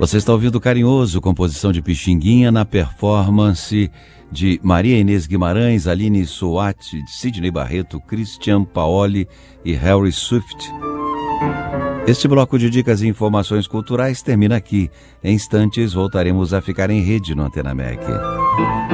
Você está ouvindo Carinhoso, composição de Pixinguinha, na performance de Maria Inês Guimarães, Aline Soati, Sidney Barreto, Christian Paoli e Harry Swift. Este bloco de dicas e informações culturais termina aqui. Em instantes voltaremos a ficar em rede no Antena MEC.